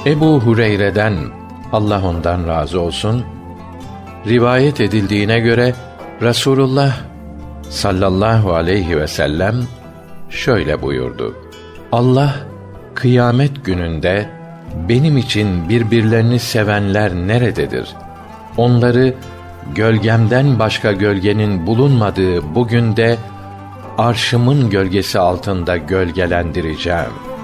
Ebu Hureyre'den, Allah ondan razı olsun, rivayet edildiğine göre Resulullah sallallahu aleyhi ve sellem şöyle buyurdu: Allah kıyamet gününde benim için birbirlerini sevenler nerededir? Onları gölgemden başka gölgenin bulunmadığı bugün de arşımın gölgesi altında gölgelendireceğim.